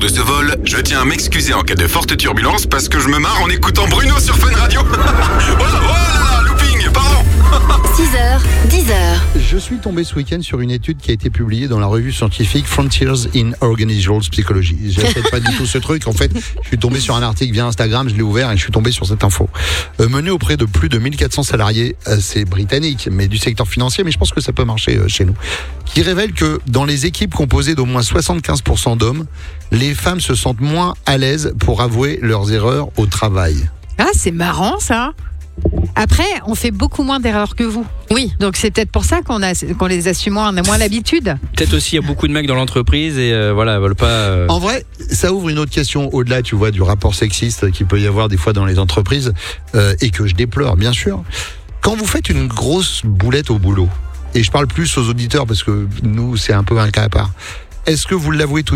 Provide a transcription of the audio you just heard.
ce vol, je tiens à m'excuser en cas de forte turbulence parce que je me marre en écoutant Bruno sur Fun Radio. Oh là là, looping, pardon. 6h, 10h. Je suis tombé ce week-end sur une étude qui a été publiée dans la revue scientifique Frontiers in Organizational Psychology. J'achète pas du tout ce truc. En fait, je suis tombé sur un article via Instagram, je l'ai ouvert et je suis tombé sur cette info. Menée auprès de plus de 1400 salariés, c'est britannique, mais du secteur financier, mais je pense que ça peut marcher chez nous. Qui révèle que dans les équipes composées d'au moins 75% d'hommes, les femmes se sentent moins à l'aise pour avouer leurs erreurs au travail. Ah, c'est marrant ça. Après, on fait beaucoup moins d'erreurs que vous. Oui. Donc c'est peut-être pour ça qu'on les assume moins, on a moins l'habitude. Peut-être aussi, il y a beaucoup de mecs dans l'entreprise et veulent pas... En vrai, ça ouvre une autre question au-delà, tu vois, du rapport sexiste qu'il peut y avoir des fois dans les entreprises et que je déplore, bien sûr. Quand vous faites une grosse boulette au boulot, et je parle plus aux auditeurs parce que nous, c'est un peu un cas à part, est-ce que vous l'avouez tout de suite ?